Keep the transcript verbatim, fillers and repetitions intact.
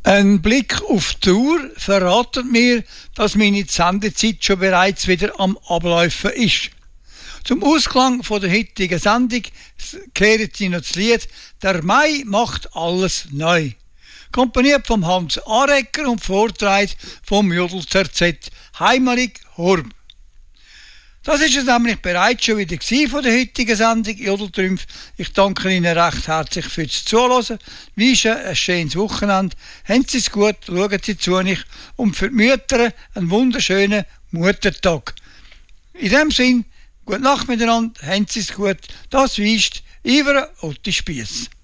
Ein Blick auf die Uhr verratet mir, dass meine Sendezeit schon bereits wieder am Ablaufen ist. Zum Ausklang von der heutigen Sendung kehrt sie noch das Lied «Der Mai macht alles neu». Komponiert vom Hans Arecker und vorgetragen vom Jodelterzett Heimalig Horb. Das ist es nämlich bereits schon wieder von der heutigen Sendung Jodeltrümpf. Ich danke Ihnen recht herzlich fürs Zuhören. Wünsche ein schönes Wochenende. Haben Sie es gut, schauen Sie zu nicht und für die Mütter einen wunderschönen Muttertag. In dem Sinn, gute Nacht miteinander, haben Sie es gut. Das wünscht Iver Otti Spiess.